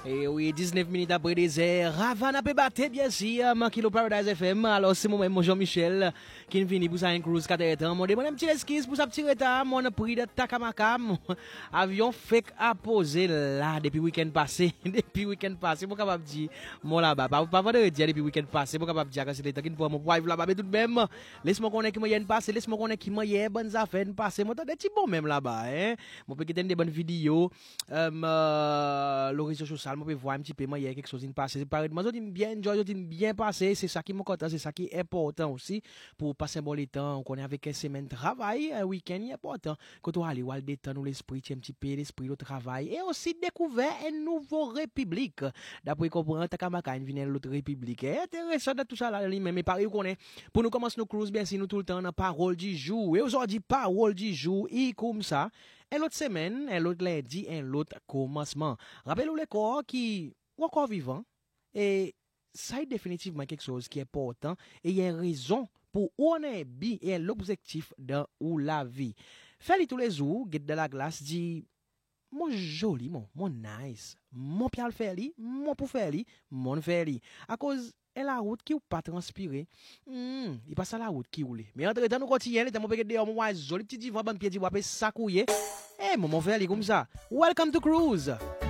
Et oui, 19 minutes après désert, Ravana peut battre bien sûr, Kilo Paradise FM. Alors c'est moi-même, mon Jean-Michel, qui vient pour ça un cruise 4 ans. Mon demande un petit esquisse pour ça petit retard, mon prix de Takamakam. Avion fake à poser là depuis week-end passé. Depuis week-end passé, moi capable dire, moi là-bas, pas vendredi dire depuis week-end passé, moi capable dire que c'est le temps qu'il pour mon wife là-bas, mais tout de même, laisse-moi connaître qui m'a passé, laisse-moi connaître qui m'a bonnes affaires passé. Moi, t'as des petits bons même là-bas, hein. Moi, peut être des bonnes vidéos, le réseau social, moi, peut voir un petit peu, moi, il y a quelque chose qui passe. Moi, je dis bien enjoy, je dis bien passé, c'est ça qui me content, c'est ça qui est important aussi, pour passer un bon temps, on connaît avec une semaine de travail, un week-end, il est important. Quand on aller, on va détendre l'esprit, un petit peu l'esprit de travail, et aussi découvrir une nouvelle république. D'après comprendre, Takamaka, une vient l'autre république. C'est intéressant de tout ça là, lui-même, mais pareil, qu'on est, pour nous commencer nos cruises, bien, si nous tout le temps, dans parole du jour, et aujourd'hui, parole du jour, et comme ça, et l'autre semaine, et l'autre lundi, et l'autre commencement. Rappelez-vous les corps qui, ou encore vivant, et ça est définitivement quelque chose qui est important, et il y a une raison pour où on est bien, et l'objectif dans ou la vie. Fais-le tous les jours, guide de la glace, dit, mon joli, mon nice, mon pial fait-li, mon pour faire-li, mon fait-li. À cause, et la route qui ou pas transpirer, il passe à la route qui roule. Mais entre temps, nous continuons, nous avons regardé mon joli petit divan, bon pied d'Ivoire, ça couille. Eh, mon fait-li comme ça. Welcome to cruise.